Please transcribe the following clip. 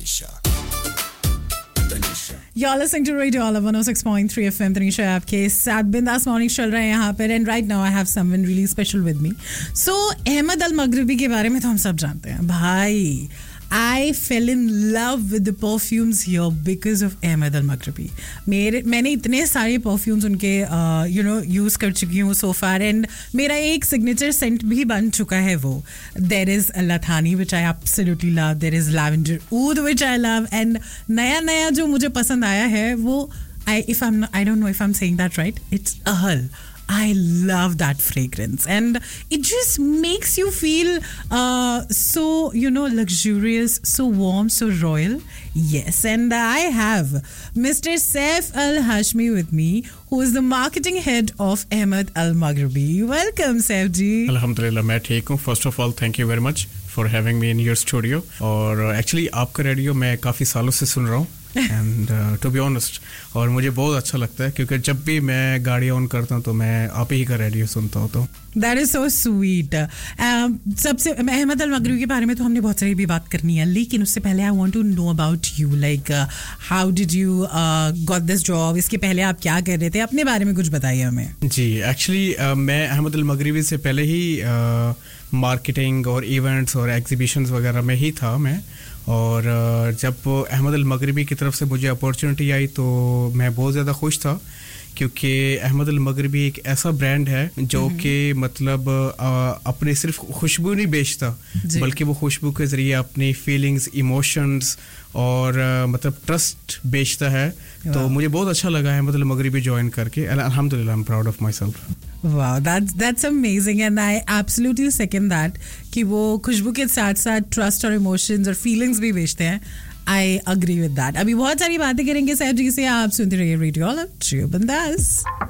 You're listening to Radio Olive 106.3 FM. Tanisha आपके साथ बिंदास मॉर्निंग चल रहे हैं यहाँ पर and right now I have someone really special with me. So Ahmad अल मगरिबी के बारे में तो हम सब जानते हैं भाई. I fell in love with the perfumes here because of Ahmed Al Maghribi. मैंने इतने सारे perfumes उनके use कर चुकी हूँ so far and मेरा एक signature scent भी बन चुका है वो. There is a Lathani which I absolutely love. There is Lavender Oud which I love and नया जो मुझे पसंद आया है वो I don't know if I'm saying that right. It's Ahl. I love that fragrance and it just makes you feel so luxurious, so warm, so royal. Yes, and I have Mr. Saif Al Hashmi with me, who is the marketing head of Ahmed Al Maghribi. Welcome, Saif ji. Alhamdulillah, मैं ठीक हूँ. First of all, thank you very much for having me in your studio. और actually आपका radio मैं काफ़ी सालों से सुन रहा हूँ. And to be honest, और मुझे बहुत अच्छा लगता है क्योंकि जब भी मैं गाड़ी ऑन करता हूँ तो मैं आप ही का रेडियो सुनता हूँ तो. That is so sweet. सबसे अहमद अल मगरिबी के बारे में तो हमने बहुत सारी भी बात करनी है लेकिन उससे पहले I want to know about you, like how did you got this job? इसके पहले आप क्या कर रहे थे? अपने बारे में कुछ बताइए हमें. जी, actually मैं अहमद अल मगरिबी से पहले ही मार्केटिंग और इवेंट्स और एग्जीबिशंस वगैरह में ही था मैं. और जब अहमद अल मगरिबी की तरफ से मुझे अपॉर्चुनिटी आई तो मैं बहुत ज़्यादा खुश था क्योंकि अहमद अल मगरिबी एक ऐसा ब्रांड है जो कि मतलब अपने सिर्फ खुशबू नहीं बेचता बल्कि वो खुशबू के ज़रिए अपनी फीलिंग्स, इमोशंस और मतलब ट्रस्ट बेचता है. तो मुझे बहुत अच्छा लगा अहमद अल मगरिबी ज्वाइन करके. अल्हम्दुलिल्लाह, I am proud of my self. Wow, that's amazing and I absolutely second that कि वो खुशबू के साथ-साथ ट्रस्ट और इमोशंस और फीलिंग्स भी बेचते हैं. I agree with that. अभी बहुत सारी बातें करेंगे सैफ जी से. आप सुनते रहिए रेडियो ऑलिव.